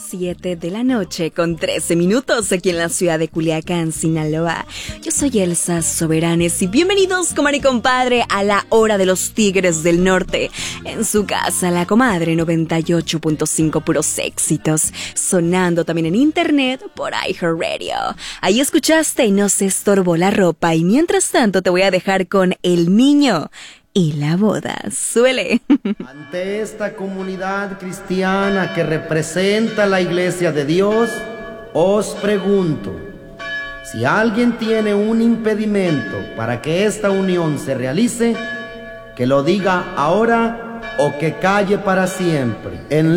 7 de la noche con 13 minutos aquí en la ciudad de Culiacán, Sinaloa. Yo soy Elsa Soberanes y bienvenidos, comadre y compadre, a la hora de los Tigres del Norte. En su casa, La Comadre 98.5, puros éxitos, sonando también en internet por iHeartRadio. Ahí escuchaste No se estorbó la ropa y mientras tanto te voy a dejar con El Niño y la boda. Suele. Ante esta comunidad cristiana que representa la Iglesia de Dios, os pregunto, si alguien tiene un impedimento para que esta unión se realice, que lo diga ahora o que calle para siempre. En